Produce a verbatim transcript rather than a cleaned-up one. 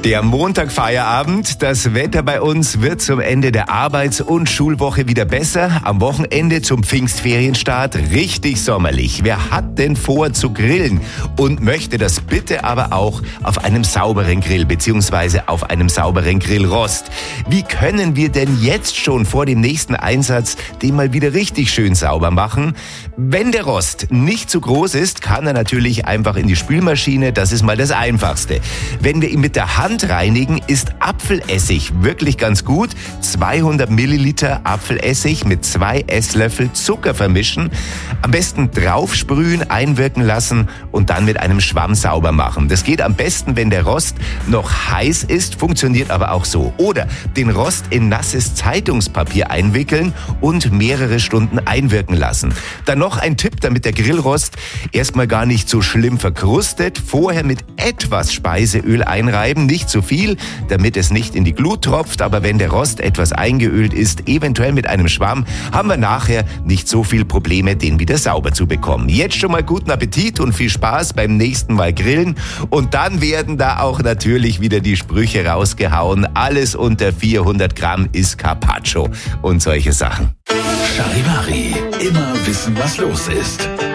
Der Montagfeierabend, das Wetter bei uns wird zum Ende der Arbeits- und Schulwoche wieder besser. Am Wochenende zum Pfingstferienstart richtig sommerlich. Wer hat denn vor zu grillen und möchte das bitte aber auch auf einem sauberen Grill bzw. auf einem sauberen Grillrost? Wie können wir denn jetzt schon vor dem nächsten Einsatz den mal wieder richtig schön sauber machen? Wenn der Rost nicht zu groß ist, kann er natürlich einfach in die Spülmaschine. Das ist mal das Einfachste. Wenn wir ihn mit der Hand reinigen, ist Apfelessig wirklich ganz gut. zweihundert Milliliter Apfelessig mit zwei Esslöffel Zucker vermischen. Am besten draufsprühen, einwirken lassen und dann mit einem Schwamm sauber machen. Das geht am besten, wenn der Rost noch heiß ist, funktioniert aber auch so. Oder den Rost in nasses Zeitungspapier einwickeln und mehrere Stunden einwirken lassen. Dann noch ein Tipp, damit der Grillrost erstmal gar nicht so schlimm verkrustet. Vorher mit etwas Speiseöl einreiben, nicht zu viel, damit es nicht in die Glut tropft. Aber wenn der Rost etwas eingeölt ist, eventuell mit einem Schwamm, haben wir nachher nicht so viel Probleme, den wieder sauber zu bekommen. Jetzt schon mal guten Appetit und viel Spaß beim nächsten Mal grillen. Und dann werden da auch natürlich wieder die Sprüche rausgehauen. Alles unter vierhundert Gramm ist Carpaccio und solche Sachen. Charivari, immer wissen, was los ist.